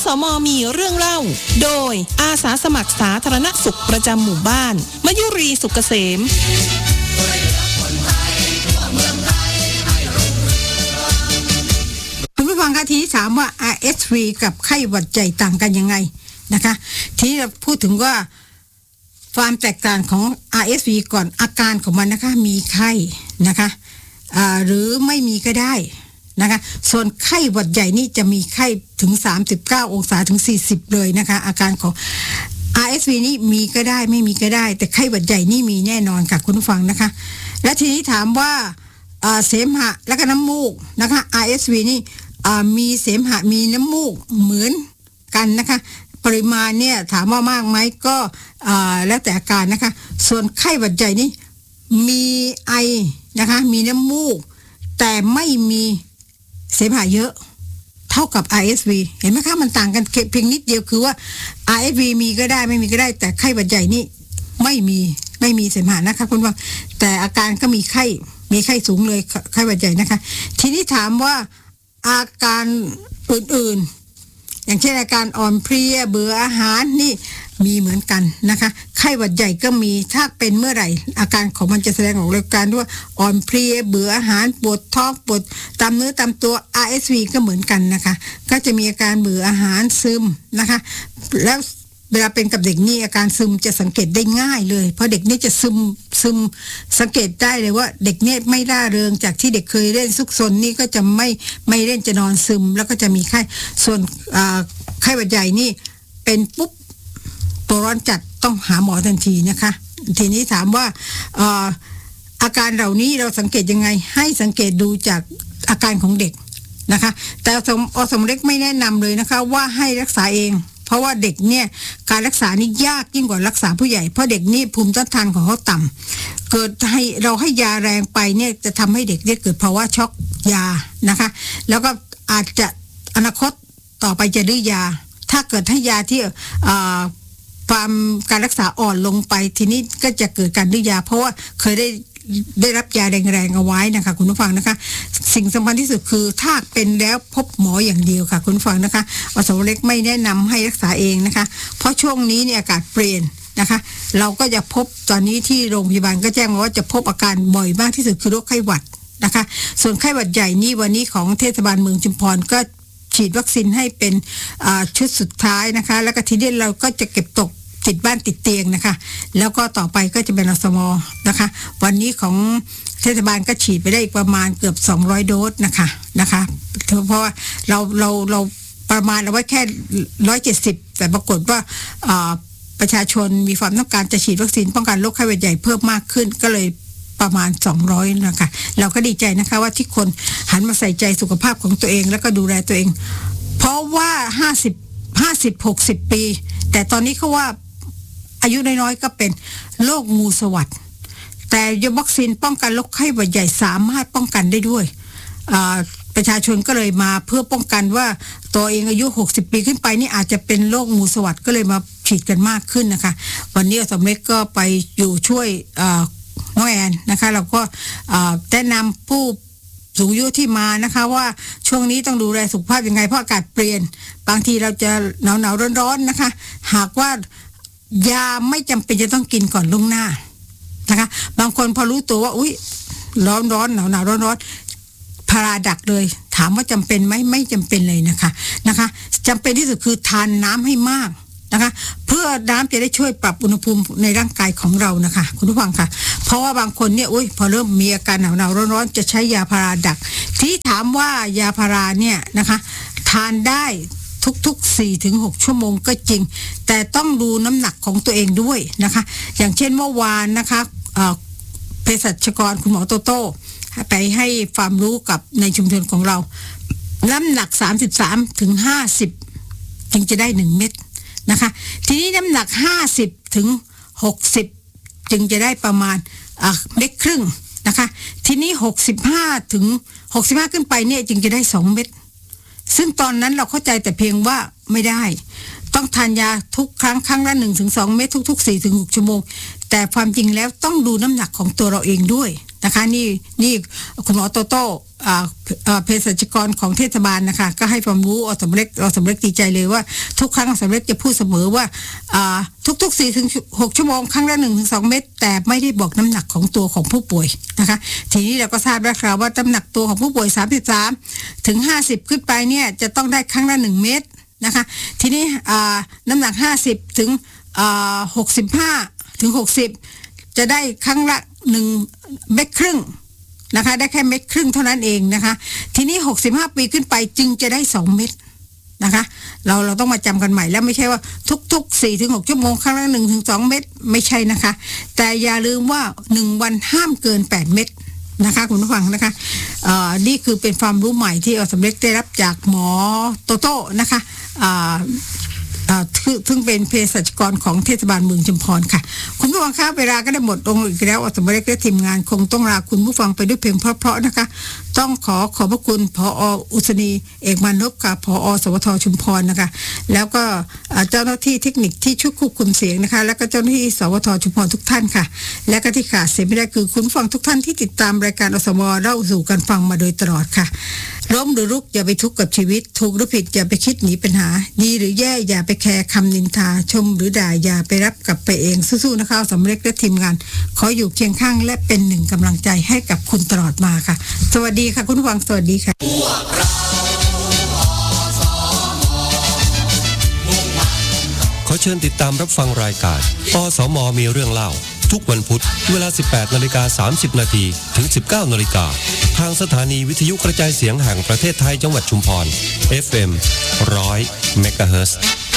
สม.มีเรื่องเล่าโดยอาสาสมัครสาธารณสุขประจำหมู่บ้านมยุรีสุกเกษมคุณผู้ฟังคะทีถามว่า RSV กับไข้หวัดใหญ่ต่างกันยังไงนะคะที่เราพูดถึงว่าความแตกต่างของ RSV ก่อนอาการของมันนะคะมีไข้นะคะหรือไม่มีก็ได้นะคะส่วนไข้หวัดใหญ่นี่จะมีไข้ถึง39องศาถึง40เลยนะคะอาการของ RSV นี่มีก็ได้ไม่มีก็ได้แต่ไข้หวัดใหญ่นี่มีแน่นอนค่ะคุณผู้ฟังนะคะและทีนี้ถามว่าเสมหะและก็น้ำมูกนะคะ RSV นี่มีเสมหะมีน้ำมูกเหมือนกันนะคะปริมาณเนี่ยถามว่ามากไหมก็แล้วแต่อาการนะคะส่วนไข้หวัดใหญ่นี่มีไอนะคะมีน้ำมูกแต่ไม่มีเสมหะเยอะเท่ากับ RSV เห็นไหมคะมันต่างกันเพียงนิดเดียวคือว่า RSV มีก็ได้ไม่มีก็ได้แต่ไข้หวัดใหญ่นี่ไม่มีเสมหะนะคะคุณว่าแต่อาการก็มีไข้สูงเลยไข้หวัดใหญ่นะคะทีนี้ถามว่าอาการอื่นๆอย่างเช่นอาการอ่อนเพลียเบื่ออาหารนี่มีเหมือนกันนะคะไข้หวัดใหญ่ก็มีถ้าเป็นเมื่อไหร่อาการของมันจะแสดงออกเลยการว่าอ่อนเพลียเบื่ออาหารปวดท้องปวดตามเนื้อตามตัว RSV ก็เหมือนกันนะคะก็จะมีอาการเบื่ออาหารซึมนะคะแล้วเวลาเป็นกับเด็กนี่อาการซึมจะสังเกตได้ง่ายเลยเพราะเด็กนี่จะซึมสังเกตได้เลยว่าเด็กเนี่ยไม่ร่าเริงจากที่เด็กเคยเล่นซุกซนนี่ก็จะไม่เล่นจะนอนซึมแล้วก็จะมีไข้ส่วนไข้หวัดใหญ่นี่เป็นปุ๊บตัวร้อนจัดต้องหาหมอทันทีนะคะทีนี้ถามว่าอาการเหล่านี้เราสังเกตยังไงให้สังเกตดูจากอาการของเด็กนะคะแต่อสมเล็กไม่แนะนำเลยนะคะว่าให้รักษาเองเพราะว่าเด็กเนี่ยการรักษานี่ยากยิ่งกว่ารักษาผู้ใหญ่เพราะเด็กนี่ภูมิต้านทานของเขาต่ำเกิดให้เราให้ยาแรงไปเนี่ยจะทำให้เด็กเนี่ยเกิดภาวะช็อกยานะคะแล้วก็อาจจะอนาคตต่อไปจะดื้อยาถ้าเกิดให้ยาที่ความการรักษาอ่อนลงไปทีนี้ก็จะเกิดการดื้อยาเพราะว่าเคยได้รับยาแรงๆเอาไว้นะคะคุณผู้ฟังนะคะสิ่งสำคัญที่สุดคือถ้าเป็นแล้วพบหมออย่างเดียวค่ะคุณผู้ฟังนะคะอสมเล็กไม่แนะนำให้รักษาเองนะคะเพราะช่วงนี้เนี่ยอากาศเปลี่ยนนะคะเราก็จะพบตอนนี้ที่โรงพยาบาลก็แจ้งมาว่าจะพบอาการบ่อยมากที่สุดคือโรคไข้หวัดนะคะส่วนไข้หวัดใหญ่นี่วันนี้ของเทศบาลเมืองชุมพรก็ฉีดวัคซีนให้เป็นชุดสุดท้ายนะคะแล้วก็ทีเดียวเราก็จะเก็บตกติดบ้านติดเตียงนะคะแล้วก็ต่อไปก็จะเป็นอสม.นะคะวันนี้ของเทศบาลก็ฉีดไปได้อีกประมาณเกือบ200โดสนะคะเพราะว่าเราประมาณเอาไว้แค่170แต่ปรากฏว่าประชาชนมีความต้องการจะฉีดวัคซีนป้องกันโรคไข้หวัดใหญ่เพิ่มมากขึ้นก็เลยประมาณ200นะคะเราก็ดีใจนะคะว่าที่คนหันมาใส่ใจสุขภาพของตัวเองแล้วก็ดูแลตัวเองเพราะว่า50-60 ปีแต่ตอนนี้เขาว่าอายุน้อยๆก็เป็นโรคงูสวัสด์แต่วัคซีนป้องกันโรคไข้หวัดใหญ่สามารถป้องกันได้ด้วยประชาชนก็เลยมาเพื่อป้องกันว่าตัวเองอายุ60ปีขึ้นไปนี่อาจจะเป็นโรคงูสวัสด์ก็เลยมาฉีดกันมากขึ้นนะคะวันนี้สมเด็จก็ไปอยู่ช่วยน้องแอนนะคะเราก็แนะนำผู้สูงอายุที่มานะคะว่าช่วงนี้ต้องดูแลสุขภาพยังไงเพราะอากาศเปลี่ยนบางทีเราจะหนาวร้อนๆนะคะหากว่ายาไม่จำเป็นจะต้องกินก่อนล่วงหน้านะคะบางคนพอรู้ตัวว่าอุ๊ยร้อนหนาวร้อนพาราดักเลยถามว่าจำเป็นไหมไม่จำเป็นเลยนะคะจำเป็นที่สุดคือทานน้ำให้มากนะคะเพื่อน้ำจะได้ช่วยปรับอุณหภูมิในร่างกายของเรานะคะคุณผู้ฟังค่ะเพราะว่าบางคนเนี่ยพอเริ่มมีอาการหนาวร้อนจะใช้ยาพาราดักที่ถามว่ายาพาราเนี่ยนะคะทานได้ทุกๆ 4-6 ชั่วโมงก็จริงแต่ต้องดูน้ำหนักของตัวเองด้วยนะคะอย่างเช่นเมื่อวานนะคะเภสัชกรคุณหมอโตโต้ไปให้ความรู้กับในชุมชนของเราน้ำหนัก33-50จึงจะได้1เม็ดนะคะทีนี้น้ำหนัก50-60จึงจะได้ประมาณเม็ดครึ่งนะคะทีนี้65ขึ้นไปเนี่ยจึงจะได้2เม็ดซึ่งตอนนั้นเราเข้าใจแต่เพียงว่าไม่ได้ต้องทานยาทุกครั้งละ 1-2 เม็ดทุกๆ 4-6 ชั่วโมงแต่ความจริงแล้วต้องดูน้ำหนักของตัวเราเองด้วยนะคะนี่คุณหมอโตโต้เภสัชกรของเทศบาลนะคะก็ให้ความรู้อสมเล็กดีใจเลยว่าทุกครั้งอสมเล็กจะพูดเสมอว่าทุกๆ 4-6 ชั่วโมงครั้งละ 1-2 เม็ดแต่ไม่ได้บอกน้ำหนักของตัวของผู้ป่วยนะคะทีนี้เราก็ทราบแล้วครับว่าน้ำหนักตัวของผู้ป่วย33-50ขึ้นไปเนี่ยจะต้องได้ครั้งละ1เม็ดนะคะทีนี้น้ำหนัก50ถึง65-60จะได้ครั้งละ1เม็ดครึ่งนะคะได้แค่เม็ดครึ่งเท่านั้นเองนะคะทีนี้65ปีขึ้นไปจึงจะได้2เม็ดนะคะเราต้องมาจำกันใหม่แล้วไม่ใช่ว่าทุกๆ 4-6 ชั่วโมงครั้งละ 1-2 เม็ดไม่ใช่นะคะแต่อย่าลืมว่า1วันห้ามเกิน8เม็ดนะคะคุณผู้ฟังนะคะนี่คือเป็นความรู้ใหม่ที่อสมเด็จได้รับจากหมอโตโต้นะคะซึ่งเป็นเภสัชกรของเทศบาลเมืองชุมพรค่ะคุณผู้ฟังคะเวลาก็ได้หมดลงอีกแล้วอสมเด็จและทีมงานคงต้องลาคุณผู้ฟังไปด้วยเพลงเพราะๆนะคะต้องขอบพระคุณผอ.อุษณีเอกมานพค่ะผอ.สวทชุมพรนะคะแล้วก็เจ้าหน้าที่เทคนิคที่ช่วยควบคุมเสียงนะคะแล้วก็เจ้าหน้าที่สวทชุมพรทุกท่านค่ะและก็ที่ขาดเสียไม่ได้คือคุณผู้ฟังทุกท่านที่ติดตามรายการอสม.เล่าสู่กันฟังมาโดยตลอดค่ะล้มหรือลุกอย่าไปทุกข์กับชีวิตถูกหรือผิดอย่าไปคิดหนีปัญหาดีหรือแย่อย่าไปแคร์คำนินทาชมหรือด่าอย่าไปรับกลับไปเองสู้ๆนะคะสำเร็จและทีมงานขออยู่เคียงข้างและเป็นหนึ่งกำลังใจให้กับคุณตลอดมาค่ะสวัสดีค่ะคุณผู้ฟังสวัสดีค่ะขอเชิญติดตามรับฟังรายการอสม.มีเรื่องเล่าทุกวันพุธเวลา 18:30 นาทีถึง 19:00 น.ทางสถานีวิทยุกระจายเสียงแห่งประเทศไทยจังหวัดชุมพร FM 100 เมกะเฮิรตซ์